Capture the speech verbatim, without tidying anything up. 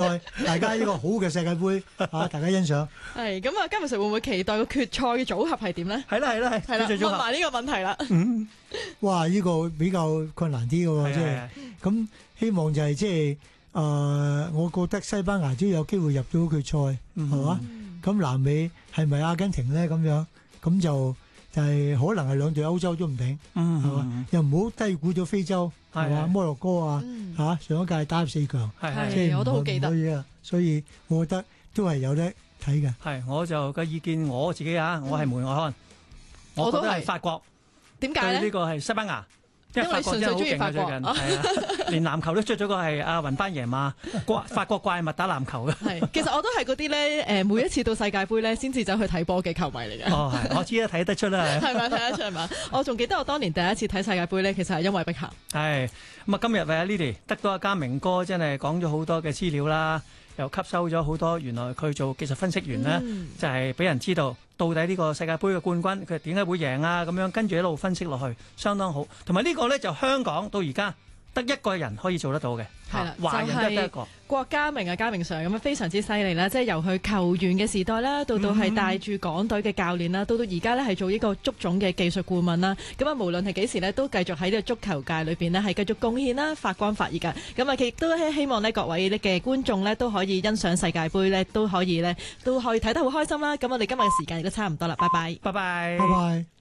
賽，大家呢個好嘅世界盃啊，大家欣賞。 係咁啊，今日會唔會期待個決賽嘅組合係點咧？ 係啦係啦係， 係啦，問埋呢個問題啦。 嗯，哇！呢、這個比較困難啲嘅喎，即係咁希望就係即係誒，我覺得西班牙都有機會入到決賽，係、嗯、嘛？咁南美係咪阿根廷咧？咁樣咁就就係、是、可能係兩隊歐洲都唔定，係、嗯、嘛？又唔好低估咗非洲，係嘛？摩洛哥啊，嚇、啊、上一屆打入四強， 係即係我都好記得。 所以我覺得都係有得睇嘅。 係，我就個意見我自己啊，我係門外漢，我覺得係法國。 點解咧？ 呢個係西班牙。因為法國真係好勁啊！最近係啊，連籃球都出咗個係阿雲班爺嘛，怪法國怪物打籃球嘅。 係，其實我都係嗰啲咧，誒每一次到世界盃咧，先至走去睇波嘅球迷嚟嘅。 哦，係，我知啦，睇得出啦。 係咪睇得出係嘛？我仲記得我當年第一次睇世界盃咧，其實係因為碧咸。 係咁啊！今日為阿 Lily 得到阿嘉明哥真係講咗好多嘅資料啦。又吸收咗好多，原來佢做技術分析員呢，嗯、就係俾人知道到底呢個世界盃嘅冠軍佢點解會贏啊？咁樣跟住一路分析落去，相當好。同埋呢個呢，就香港到而家得一個人可以做得到嘅， 係啦， 華人得得一個。 郭家明啊，家明 Sir 咁啊，非常之犀利啦！即係由佢球員嘅時代啦，到到係帶住港隊嘅教練啦，到到而家呢係做呢個足總嘅技術顧問啦。咁啊，無論係幾時呢，都繼續喺呢個足球界裏邊呢，係繼續貢獻啦，發光發熱㗎。咁啊，亦都希望呢各位嘅觀眾呢，都可以欣賞世界盃呢，都可以呢，都可以睇得好開心啦。咁我哋今日嘅時間亦都差唔多啦，拜拜， 拜拜， 拜拜。